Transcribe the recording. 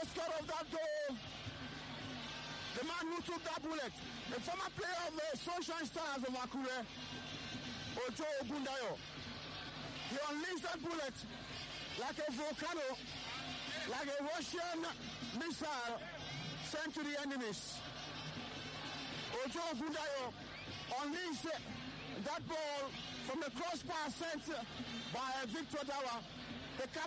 the score of that goal, the man who took that bullet, the former player of the Sunshine Stars of Akure, Ojo Ogundayo, he unleashed that bullet like a volcano, like a Russian missile sent to the enemies. Ojo Ogundayo unleashed that ball from the crossbar sent by Victor Dawa, the captain.